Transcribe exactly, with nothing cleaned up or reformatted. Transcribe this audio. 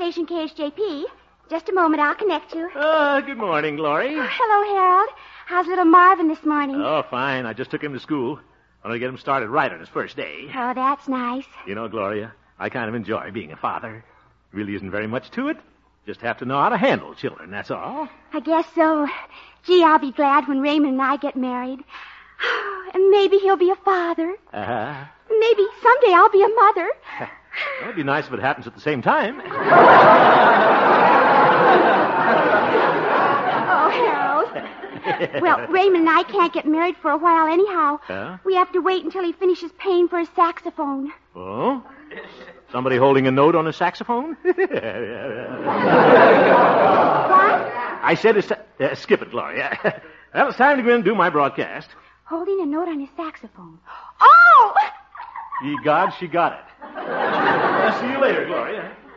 station K H J P. Just a moment, I'll connect you. Uh, good morning, Glory. Oh, hello, Harold. How's little Marvin this morning? Oh, fine. I just took him to school. I'm going to get him started right on his first day. Oh, that's nice. You know, Gloria, I kind of enjoy being a father. Really isn't very much to it. Just have to know how to handle children, that's all. I guess so. Gee, I'll be glad when Raymond and I get married. And maybe he'll be a father. Uh-huh. Maybe someday I'll be a mother. That'd be nice if it happens at the same time. Oh, Harold. Well, Raymond and I can't get married for a while anyhow. Huh? We have to wait until he finishes paying for his saxophone. Oh? Somebody holding a note on a saxophone? What? I said, it's, uh, skip it, Gloria. Well, it's time to go in and do my broadcast. Holding a note on his saxophone. Oh! Ye gods, she got it. I'll see you later, Gloria.